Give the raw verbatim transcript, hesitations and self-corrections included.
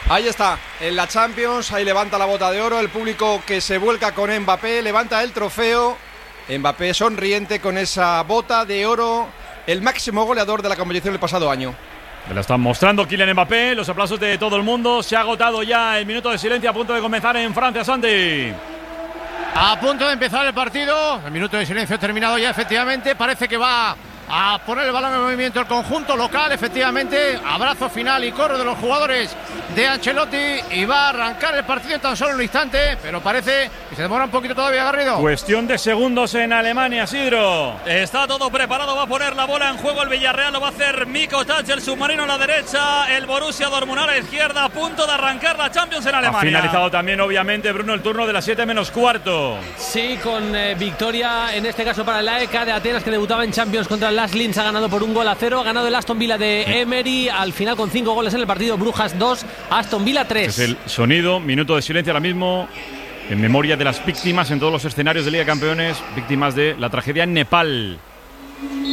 Ahí está, en la Champions, ahí levanta la bota de oro, el público que se vuelca con Mbappé, levanta el trofeo, Mbappé sonriente con esa bota de oro, el máximo goleador de la competición el pasado año. Me lo están mostrando Kylian Mbappé, los aplausos de todo el mundo, se ha agotado ya el minuto de silencio a punto de comenzar en Francia, Santi. A punto de empezar el partido, el minuto de silencio ha terminado ya efectivamente, parece que va a poner el balón en movimiento el conjunto local, efectivamente, abrazo final y corro de los jugadores de Ancelotti y va a arrancar el partido en tan solo un instante, pero parece que se demora un poquito todavía, Garrido. Cuestión de segundos en Alemania, Sidro. Está todo preparado, va a poner la bola en juego el Villarreal, lo va a hacer Miko Touch, el submarino a la derecha, el Borussia Dortmund a la izquierda, a punto de arrancar la Champions en Alemania. Ha finalizado también, obviamente, Bruno, el turno de las siete menos cuarto. Sí, con eh, victoria, en este caso para el A E K de Atenas, que debutaba en Champions contra el Las Linz, ha ganado por un gol a cero, ha ganado el Aston Villa de Emery, al final con cinco goles en el partido, Brujas dos, Aston Villa tres. Este es el sonido, minuto de silencio ahora mismo, en memoria de las víctimas en todos los escenarios de Liga de Campeones, víctimas de la tragedia en Nepal.